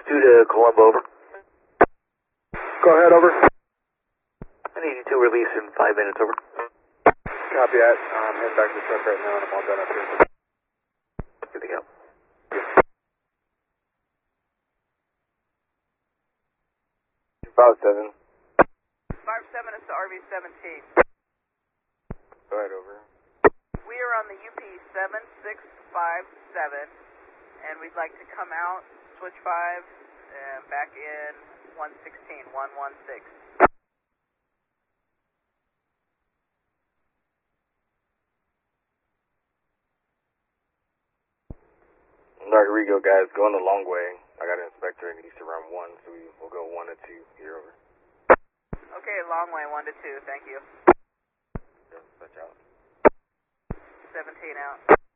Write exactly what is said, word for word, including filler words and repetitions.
two to Colombo, over. Go ahead, over. I need you to release in five minutes, over. Copy that. I'm heading back to the truck right now and I'm all done up here. Good to go. five seven. five seven is to R V seventeen. Go ahead, over. We are on the U P seven six five seven, and we'd like to come out, switch five, and back in one sixteen, one one six. Rodrigo, guys, going the long way. I got an inspector and he's to run one, so we, we'll go one to two here, over. Okay, long way, one to two, thank you. Yeah, switch out. seventeen out.